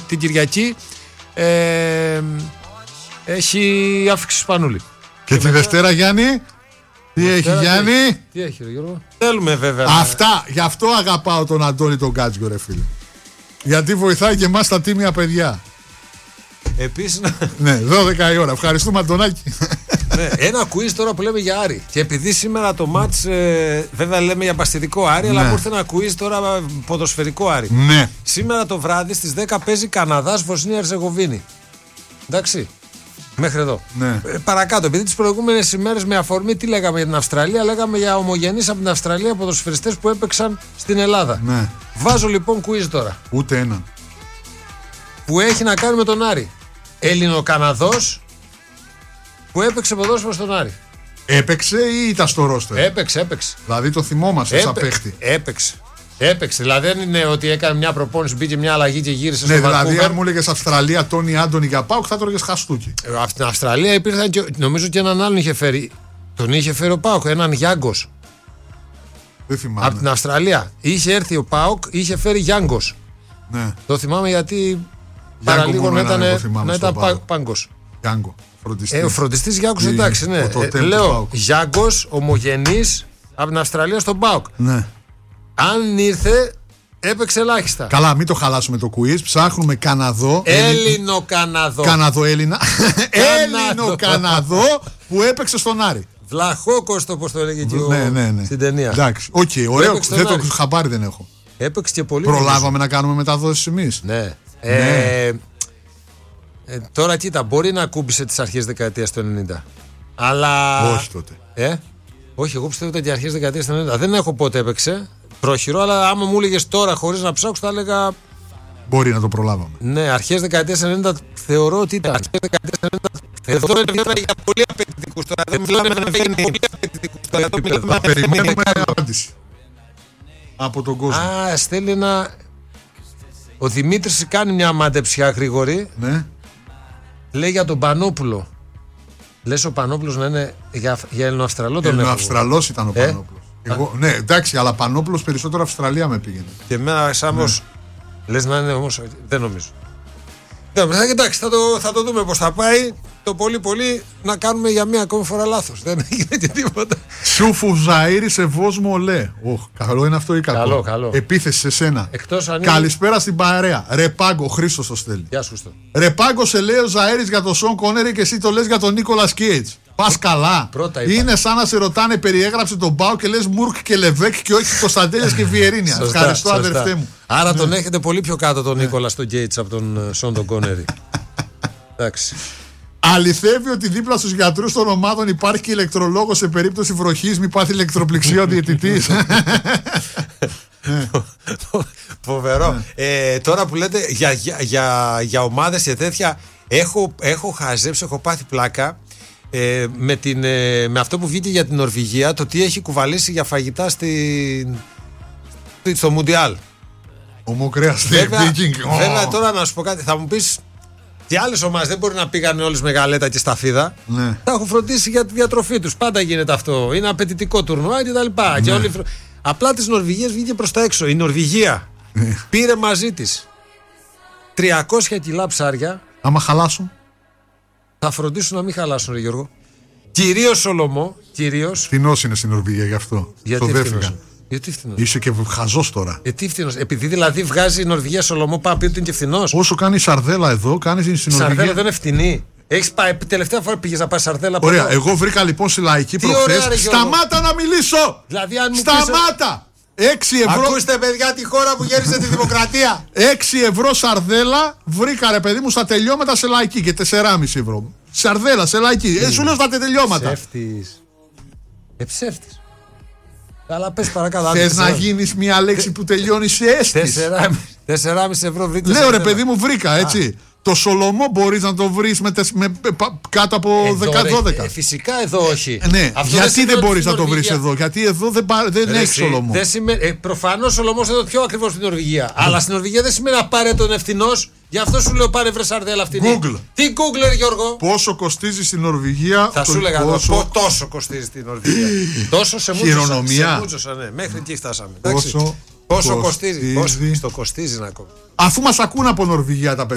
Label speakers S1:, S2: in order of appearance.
S1: την Κυριακή έχει άφηξη Σπανούλη.
S2: Και τη Δευτέρα, Γιάννη, τι έχει, Γιάννη?
S1: Τι έχει, ρε Γιώργο? Θέλουμε βέβαια.
S2: Αυτά, γι' αυτό αγαπάω τον Αντώνη τον Κάτσιο, ρε φίλε. Γιατί βοηθάει και εμάς τα τίμια παιδιά.
S1: Επίσης.
S2: Ναι, 12 η ώρα. Ευχαριστούμε, Αντωνάκη.
S1: Ναι, ένα quiz τώρα που λέμε για Άρη. Και επειδή σήμερα το μάτς, βέβαια λέμε για μπαστιδικό Άρη, αλλά μου ήρθε ένα quiz τώρα ποδοσφαιρικό Άρη.
S2: Ναι.
S1: Σήμερα το βράδυ στις 10 παίζει Καναδάς Βοσνία Ερζεγοβίνη. Εντάξει. Μέχρι εδώ.
S2: Ναι.
S1: Παρακάτω, επειδή τις προηγούμενες ημέρες με αφορμή τι λέγαμε για την Αυστραλία, λέγαμε για ομογενείς από την Αυστραλία ποδοσφαιριστές που έπαιξαν στην Ελλάδα.
S2: Ναι.
S1: Βάζω λοιπόν quiz τώρα.
S2: Ούτε έναν.
S1: Που έχει να κάνει με τον Άρη. Έλληνο-Καναδός που έπαιξε ποδόσφαιρο στον Άρη.
S2: Έπαιξε ή ήταν στο ρόστερ?
S1: Έπαιξε.
S2: Δηλαδή το θυμόμαστε σαν παίχτη.
S1: Έπαιξε. Δηλαδή δεν είναι ότι έκανε μια προπόνηση, μπήκε μια αλλαγή και γύρισε στο
S2: Βανκούβερ.
S1: Βανκούβερ.
S2: Δηλαδή, αν μου έλεγε Αυστραλία, Τόνι Άντωνη για ΠΑΟΚ, θα τρώγε χαστούκι.
S1: Από την Αυστραλία υπήρχαν και νομίζω και έναν άλλον είχε φέρει. Τον είχε φέρει ο ΠΑΟΚ, έναν Γιάνγκος.
S2: Δεν θυμάμαι.
S1: Από την Αυστραλία. Είχε έρθει ο ΠΑΟΚ, είχε φέρει Γιάνγκος.
S2: Ναι.
S1: Το θυμάμαι γιατί παραλίγο να ήταν Πάγκος.
S2: Γιάνγκο.
S1: Ο φροντιστής Γιάνγκος, εντάξει, ναι. Λέω Γιάνγκος, ομογενής από την Αυστραλία στον ΠΑΟΚ.
S2: Ναι.
S1: Αν ήρθε, έπαιξε ελάχιστα.
S2: Καλά, μην το χαλάσουμε το quiz. Ψάχνουμε Καναδό.
S1: Έλληνο-Καναδό.
S2: Καναδο-Έλληνα. Έλληνο-Καναδό που έπαιξε στον Άρη.
S1: Βλαχόκοστο, όπως το έλεγε και
S2: ναι.
S1: στην ταινία.
S2: Εντάξει, οκ, ωραίο. Δεν το χαμπάρι δεν έχω.
S1: Έπαιξε και πολύ.
S2: Προλάβαμε να κάνουμε μεταδόσεις εμείς.
S1: Ναι. Τώρα κοίτα, μπορεί να ακούμπησε τις αρχές δεκαετίας του 90. Αλλά.
S2: Όχι τότε.
S1: Όχι, εγώ πιστεύω ότι οι αρχές δεκαετίας του 90. Δεν έχω πότε έπαιξε. Πρόχειρο, αλλά άμα μου έλεγες τώρα χωρίς να ψάξω, θα έλεγα.
S2: Μπορεί να το προλάβαμε.
S1: Ναι, αρχές δεκαετίας 90 θεωρώ ότι ήταν. Αρχές δεκαετίας 90. Εδώ μιλάμε για πολύ απαιτητικούς τώρα. Δεν μιλάμε να φύγει πολύ απαιτητικούς τώρα.
S2: Περιμένουμε απάντηση από τον κόσμο.
S1: Στέλνει ένα. Ο Δημήτρης κάνει μια μάντεψια γρήγορη.
S2: Ναι.
S1: Λέει για τον Πανόπουλο. Λες ο Πανόπουλος να είναι για Ελληνοαυστραλό τον έχω.
S2: Αυστραλός ήταν ο Πανόπουλος. Ναι, εντάξει, αλλά Πανόπουλος περισσότερο Αυστραλία με πήγαινε.
S1: Και εμένα Σάμος λες να είναι όμως. Δεν νομίζω. Εντάξει, θα το δούμε πώς θα πάει. Το πολύ να κάνουμε για μία ακόμη φορά λάθος. Δεν έγινε και τίποτα.
S2: Σούφου Ζαΐρη σε Βόσμο Ολέ. Καλό είναι αυτό ή κακό?
S1: Καλό.
S2: Επίθεση σε σένα. Καλησπέρα στην παρέα. Ρεπάγκο, Χρήστος το στέλνει.
S1: Γεια σου.
S2: Ρεπάγκο, σε λέει ο Ζαΐρης για τον Σον Κόνερι και εσύ το λες για τον Νίκολας Κέιτς. Πας καλά. Είναι σαν να σε ρωτάνε, περιέγραψε τον Μπάου και λες Μουρκ και Λεβέκ και όχι Κωνσταντέλιας και Βιερίνια. Ευχαριστώ, αδερφέ μου.
S1: Άρα τον έχετε πολύ πιο κάτω τον Νίκολα στον Κέιτς από τον Σον τον Κόνερι. Εντάξει.
S2: Αληθεύει ότι δίπλα στους γιατρούς των ομάδων υπάρχει και ηλεκτρολόγος σε περίπτωση βροχής, μη πάθει ηλεκτροπληξία ο διαιτητής.
S1: Φοβερό. Τώρα που λέτε για ομάδες και τέτοια, έχω χαζέψει, έχω πάθει πλάκα με αυτό που βγήκε για την Νορβηγία, το τι έχει κουβαλήσει για φαγητά στο Μουντιάλ.
S2: Ομοκρέας.
S1: Βέβαια τώρα να σου πω κάτι, θα μου πεις. Και άλλες ομάδες δεν μπορεί να πήγαν όλες με γαλέτα και σταφίδα.
S2: Ναι.
S1: Τα έχουν φροντίσει για τη διατροφή τους. Πάντα γίνεται αυτό. Είναι απαιτητικό τουρνουά και τα λοιπά. Ναι. Απλά της Νορβηγίας βγήκε προς τα έξω. Η Νορβηγία πήρε μαζί της 300 κιλά ψάρια.
S2: Άμα
S1: θα φροντίσουν να μην χαλάσουν, ρε Γιώργο. Κυρίως Σολομό.
S2: Φθηνός είναι στην Νορβηγία γι' αυτό.
S1: Γιατί φθηνός? Γιατί φθηνός?
S2: Είσαι και χαζός τώρα.
S1: Τι φθηνός? Επειδή δηλαδή βγάζει η Νορβηγία Σολομό, πάει πει ότι είναι και φθηνός.
S2: Όσο κάνει η σαρδέλα εδώ, κάνει στην Νορβηγία. Η
S1: σαρδέλα δεν είναι φθηνή. Έχεις πάει, τελευταία φορά πήγες να πάει σαρδέλα?
S2: Ωραία, εγώ βρήκα λοιπόν στη Λαϊκή προχθές. Σταμάτα να μιλήσω!
S1: Δηλαδή, αν
S2: σταμάτα! 6 ευρώ.
S1: Ακούστε, παιδιά, τη χώρα που γέννησε τη δημοκρατία.
S2: 6 ευρώ σαρδέλα βρήκα, ρε παιδί μου, στα τελειώματα σε Λαϊκή και 4,5 ευρώ. Σαρδέλα σε Λαϊκή. Σου λέω στα τελειώματα. Ψεύτης. Αλλά πες παρακαλώ.
S1: Θες
S2: να γίνεις μια λέξη που τελειώνει σε αίσθηση?
S1: 4,5 ευρώ βρήκε.
S2: Λέω, ρε παιδί μου, βρήκα έτσι. Το Σολομό μπορείς να το βρεις κάτω από 10-12.
S1: Φυσικά εδώ όχι.
S2: Ναι, γιατί δεν μπορείς να το βρεις εδώ? Γιατί εδώ δεν έχει Σολομό.
S1: Προφανώς ο Σολομός είναι το πιο ακριβώς στην Νορβηγία. Αλλά στην Νορβηγία δεν σημαίνει απαραίτητο ευθυνός. Γι' αυτό σου λέω πάρε βρε σαρδέλα αυτή.
S2: Google.
S1: Τι Google, Γιώργο?
S2: Πόσο κοστίζει στην Νορβηγία?
S1: Θα σου λέγα τόσο κοστίζει στην Νορβηγία. Τόσο σε μούτσοσα, ναι. Μέχρι εκεί φτάσαμε. Πόσο κοστίζει? Στο κοστίζει να ακόμη.
S2: Αφού μας ακούν από Νορβηγία τα παιδιά.